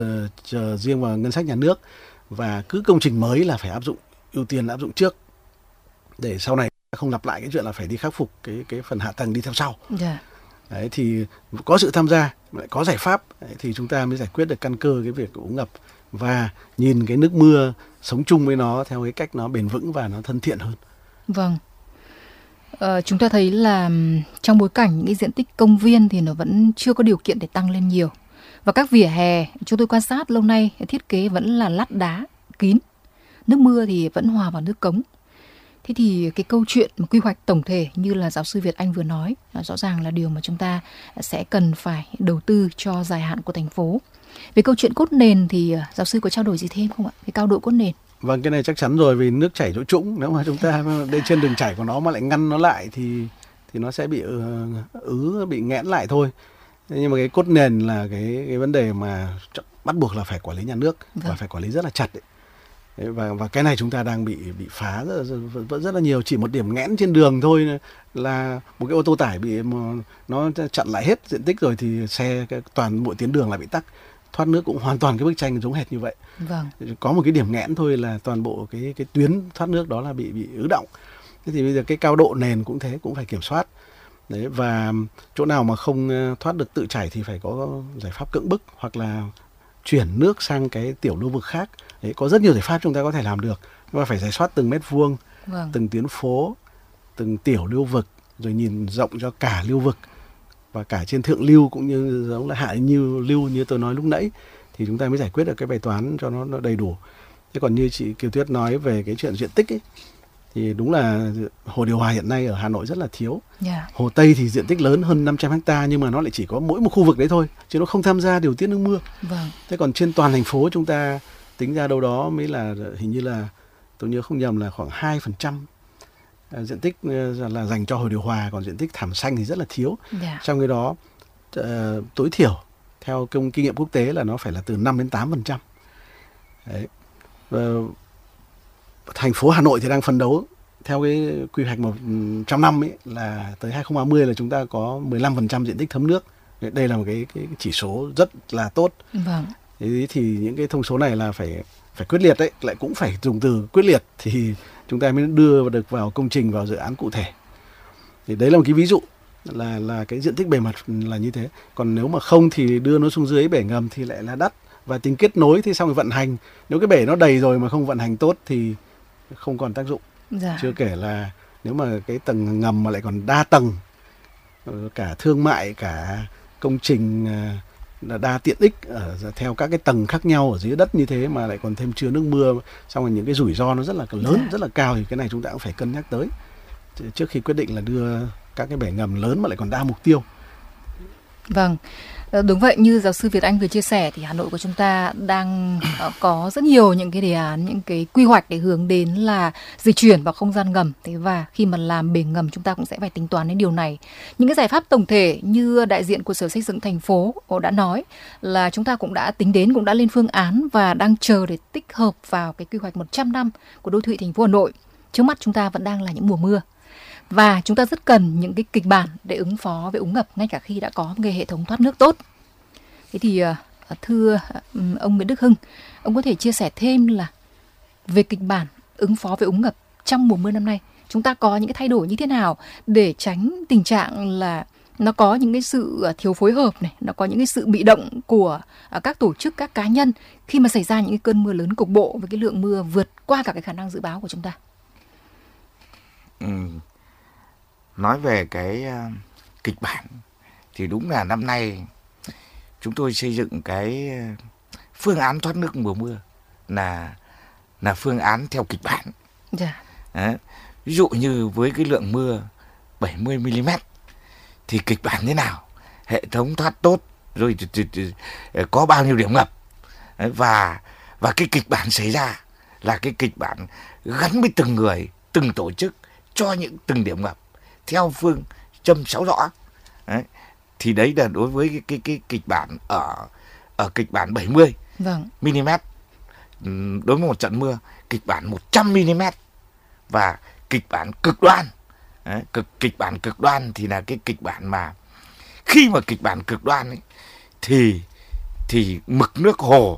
chờ riêng vào ngân sách nhà nước, và cứ công trình mới là phải ưu tiên áp dụng trước, để sau này không lặp lại cái chuyện là phải đi khắc phục cái phần hạ tầng đi theo sau. Đấy, thì có sự tham gia, lại có giải pháp, đấy, thì chúng ta mới giải quyết được căn cơ cái việc úng ngập, và nhìn cái nước mưa sống chung với nó theo cái cách nó bền vững và nó thân thiện hơn. Vâng. Chúng ta thấy là trong bối cảnh những cái diện tích công viên thì nó vẫn chưa có điều kiện để tăng lên nhiều. Và các vỉa hè chúng tôi quan sát lâu nay thiết kế vẫn là lát đá kín. Nước mưa thì vẫn hòa vào nước cống. Thế thì cái câu chuyện quy hoạch tổng thể như là giáo sư Việt Anh vừa nói là rõ ràng là điều mà chúng ta sẽ cần phải đầu tư cho dài hạn của thành phố. Về câu chuyện cốt nền thì giáo sư có trao đổi gì thêm không ạ? Cái cao độ cốt nền. Vâng, cái này chắc chắn rồi, vì nước chảy chỗ trũng, nếu mà chúng ta lên trên đường chảy của nó mà lại ngăn nó lại thì nó sẽ bị bị nghẽn lại thôi. Nhưng mà cái cốt nền là cái vấn đề mà bắt buộc là phải quản lý nhà nước, và phải quản lý rất là chặt đấy. Và cái này chúng ta đang bị phá rất là nhiều. Chỉ một điểm nghẽn trên đường thôi là một cái ô tô tải nó chặn lại hết diện tích rồi, thì toàn bộ tuyến đường lại bị tắc. Thoát nước cũng hoàn toàn cái bức tranh giống hệt như vậy. Vâng. Có một cái điểm nghẽn thôi là toàn bộ cái tuyến thoát nước đó là bị ứ đọng. Thế thì bây giờ cái cao độ nền cũng thế, cũng phải kiểm soát. Đấy, và chỗ nào mà không thoát được tự chảy thì phải có giải pháp cưỡng bức, hoặc là chuyển nước sang cái tiểu lưu vực khác. Đấy, có rất nhiều giải pháp chúng ta có thể làm được, nhưng mà phải rà soát từng mét vuông, từng tuyến phố, từng tiểu lưu vực, rồi nhìn rộng cho cả lưu vực và cả trên thượng lưu cũng như giống là hạ lưu như tôi nói lúc nãy, thì chúng ta mới giải quyết được cái bài toán cho nó đầy đủ. Thế còn như chị Kiều Tuyết nói về cái chuyện diện tích ấy, thì đúng là hồ điều hòa hiện nay ở Hà Nội rất là thiếu. Hồ Tây thì diện tích lớn hơn 500 ha, nhưng mà nó lại chỉ có mỗi một khu vực đấy thôi, chứ nó không tham gia điều tiết nước mưa. Thế còn trên toàn thành phố chúng ta tính ra đâu đó mới là hình như là tôi nhớ không nhầm là khoảng 2% diện tích là dành cho hồ điều hòa, còn diện tích thảm xanh thì rất là thiếu. Trong cái đó tối thiểu theo kinh nghiệm quốc tế là nó phải là từ 5 đến 8%. Đấy. Thành phố Hà Nội thì đang phấn đấu theo cái quy hoạch 100 năm ấy, là tới 2030 là chúng ta có 15% diện tích thấm nước. Đây là một cái chỉ số rất là tốt. Thế thì những cái thông số này là phải quyết liệt đấy, lại cũng phải dùng từ quyết liệt thì chúng ta mới đưa được vào công trình, vào dự án cụ thể. Thì đấy là một cái ví dụ là cái diện tích bề mặt là như thế. Còn nếu mà không thì đưa nó xuống dưới bể ngầm thì lại là đắt, và tính kết nối thì xong rồi vận hành. Nếu cái bể nó đầy rồi mà không vận hành tốt thì không còn tác dụng. Chưa kể là nếu mà cái tầng ngầm mà lại còn đa tầng, cả thương mại, cả công trình đa tiện ích theo các cái tầng khác nhau ở dưới đất như thế, mà lại còn thêm chứa nước mưa, xong rồi những cái rủi ro nó rất là lớn, rất là cao, thì cái này chúng ta cũng phải cân nhắc tới trước khi quyết định là đưa các cái bể ngầm lớn mà lại còn đa mục tiêu. Vâng, đúng vậy, như giáo sư Việt Anh vừa chia sẻ thì Hà Nội của chúng ta đang có rất nhiều những cái đề án, những cái quy hoạch để hướng đến là di chuyển vào không gian ngầm. Thế và khi mà làm bể ngầm chúng ta cũng sẽ phải tính toán đến điều này. Những cái giải pháp tổng thể như đại diện của Sở Xây dựng thành phố đã nói là chúng ta cũng đã tính đến, cũng đã lên phương án và đang chờ để tích hợp vào cái quy hoạch 100 năm của đô thị thành phố Hà Nội. Trước mắt chúng ta vẫn đang là những mùa mưa. Và chúng ta rất cần những cái kịch bản để ứng phó với úng ngập ngay cả khi đã có một cái hệ thống thoát nước tốt. Thế thì thưa ông Nguyễn Đức Hưng, ông có thể chia sẻ thêm là về kịch bản ứng phó với úng ngập trong mùa mưa năm nay, chúng ta có những cái thay đổi như thế nào để tránh tình trạng là nó có những cái sự thiếu phối hợp này, nó có những cái sự bị động của các tổ chức, các cá nhân khi mà xảy ra những cái cơn mưa lớn cục bộ với cái lượng mưa vượt qua cả cái khả năng dự báo của chúng ta. Nói về cái kịch bản thì đúng là năm nay chúng tôi xây dựng cái phương án thoát nước mùa mưa là phương án theo kịch bản. Đấy. Ví dụ như với cái lượng mưa 70 mm thì kịch bản thế nào, hệ thống thoát tốt, rồi có bao nhiêu điểm ngập. Đấy, và cái kịch bản xảy ra là cái kịch bản gắn với từng người, từng tổ chức cho những từng điểm ngập theo phương châm 6 rõ. Đấy. Thì đấy là đối với cái kịch bản ở kịch bản 70 mm đối với một trận mưa, kịch bản 100 mm và kịch bản cực đoan. Đấy, kịch bản cực đoan thì là cái kịch bản mà khi mà kịch bản cực đoan ấy, thì mực nước hồ